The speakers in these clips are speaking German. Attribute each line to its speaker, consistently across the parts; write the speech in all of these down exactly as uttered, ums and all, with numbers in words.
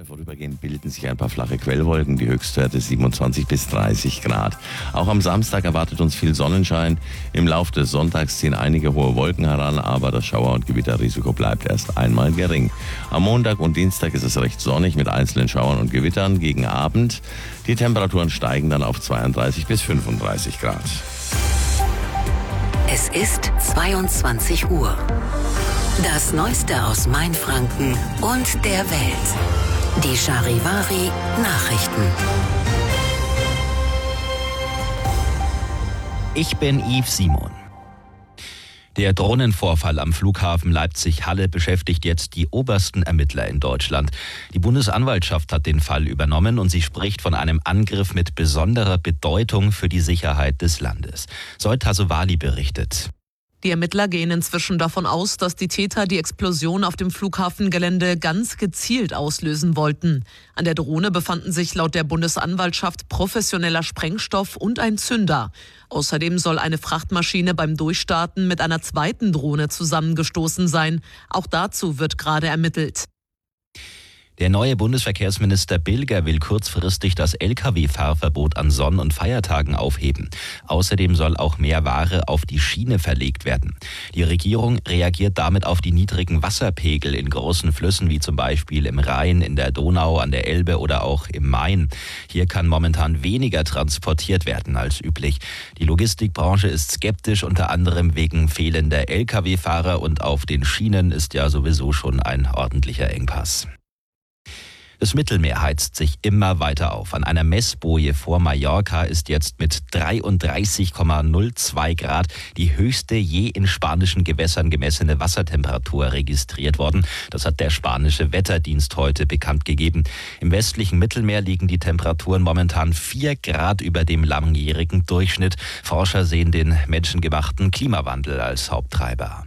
Speaker 1: Vorübergehend bilden sich ein paar flache Quellwolken, die Höchstwerte siebenundzwanzig bis dreißig Grad. Auch am Samstag erwartet uns viel Sonnenschein. Im Laufe des Sonntags ziehen einige hohe Wolken heran, aber das Schauer- und Gewitterrisiko bleibt erst einmal gering. Am Montag und Dienstag ist es recht sonnig mit einzelnen Schauern und Gewittern gegen Abend. Die Temperaturen steigen dann auf zweiunddreißig bis fünfunddreißig Grad.
Speaker 2: Es ist zweiundzwanzig Uhr. Das Neueste aus Mainfranken und der Welt. Die Charivari Nachrichten.
Speaker 3: Ich bin Yves Simon. Der Drohnenvorfall am Flughafen Leipzig-Halle beschäftigt jetzt die obersten Ermittler in Deutschland. Die Bundesanwaltschaft hat den Fall übernommen und sie spricht von einem Angriff mit besonderer Bedeutung für die Sicherheit des Landes. Zoe Tassovali berichtet.
Speaker 4: Die Ermittler gehen inzwischen davon aus, dass die Täter die Explosion auf dem Flughafengelände ganz gezielt auslösen wollten. An der Drohne befanden sich laut der Bundesanwaltschaft professioneller Sprengstoff und ein Zünder. Außerdem soll eine Frachtmaschine beim Durchstarten mit einer zweiten Drohne zusammengestoßen sein. Auch dazu wird gerade ermittelt.
Speaker 3: Der neue Bundesverkehrsminister Bilger will kurzfristig das L K W-Fahrverbot an Sonn- und Feiertagen aufheben. Außerdem soll auch mehr Ware auf die Schiene verlegt werden. Die Regierung reagiert damit auf die niedrigen Wasserpegel in großen Flüssen wie zum Beispiel im Rhein, in der Donau, an der Elbe oder auch im Main. Hier kann momentan weniger transportiert werden als üblich. Die Logistikbranche ist skeptisch, unter anderem wegen fehlender L K W-Fahrer, und auf den Schienen ist ja sowieso schon ein ordentlicher Engpass. Das Mittelmeer heizt sich immer weiter auf. An einer Messboje vor Mallorca ist jetzt mit dreiunddreißig Komma null zwei Grad die höchste je in spanischen Gewässern gemessene Wassertemperatur registriert worden. Das hat der spanische Wetterdienst heute bekannt gegeben. Im westlichen Mittelmeer liegen die Temperaturen momentan vier Grad über dem langjährigen Durchschnitt. Forscher sehen den menschengemachten Klimawandel als Haupttreiber.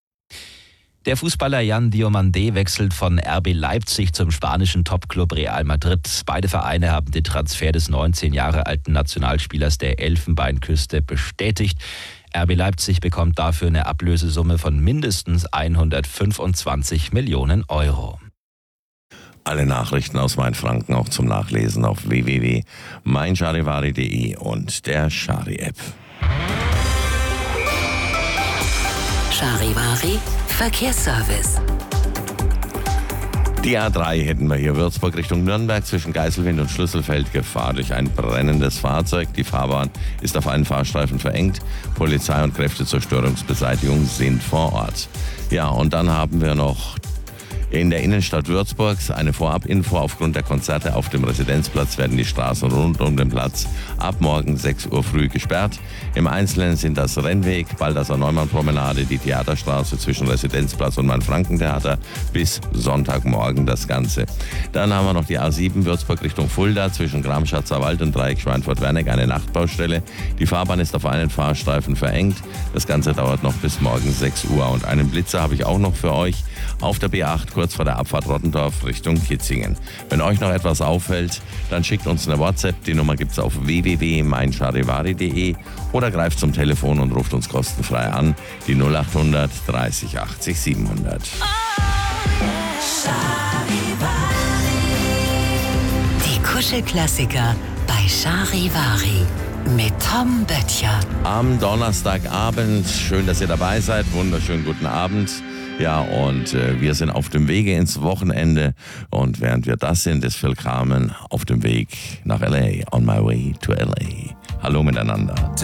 Speaker 3: Der Fußballer Yan Diomandé wechselt von R B Leipzig zum spanischen Topclub Real Madrid. Beide Vereine haben den Transfer des neunzehn Jahre alten Nationalspielers der Elfenbeinküste bestätigt. R B Leipzig bekommt dafür eine Ablösesumme von mindestens hundertfünfundzwanzig Millionen Euro.
Speaker 1: Alle Nachrichten aus Mainfranken auch zum Nachlesen auf w w w punkt mein charivari punkt de und der Chari-App.
Speaker 2: Charivari Verkehrsservice.
Speaker 1: Die A drei hätten wir hier Würzburg Richtung Nürnberg zwischen Geiselwind und Schlüsselfeld Gefahr durch ein brennendes Fahrzeug. Die Fahrbahn ist auf einen Fahrstreifen verengt. Polizei und Kräfte zur Störungsbeseitigung sind vor Ort. Ja, und dann haben wir noch in der Innenstadt Würzburgs eine Vorabinfo. Aufgrund der Konzerte auf dem Residenzplatz werden die Straßen rund um den Platz ab morgen sechs Uhr früh gesperrt. Im Einzelnen sind das Rennweg, Balthasar-Neumann-Promenade, die Theaterstraße zwischen Residenzplatz und Mainfrankentheater bis Sonntagmorgen das Ganze. Dann haben wir noch die A sieben Würzburg Richtung Fulda zwischen Gramschatzer Wald und Dreieck Schweinfurt-Werneck, eine Nachtbaustelle. Die Fahrbahn ist auf einen Fahrstreifen verengt. Das Ganze dauert noch bis morgen sechs Uhr. Und einen Blitzer habe ich auch noch für euch auf der B acht kurz vor der Abfahrt Rottendorf Richtung Kitzingen. Wenn euch noch etwas auffällt, dann schickt uns eine WhatsApp. Die Nummer gibt es auf w w w punkt mein charivari punkt de oder greift zum Telefon und ruft uns kostenfrei an. Die null acht hundert dreißig achtzig siebenhundert.
Speaker 2: Die Kuschelklassiker bei Charivari mit Tom Böttcher.
Speaker 1: Am Donnerstagabend, schön, dass ihr dabei seid. Wunderschönen guten Abend. Ja, und äh, wir sind auf dem Wege ins Wochenende. Und während wir das sind, ist Phil Carmen auf dem Weg nach L A. On my way to L A. Hallo miteinander.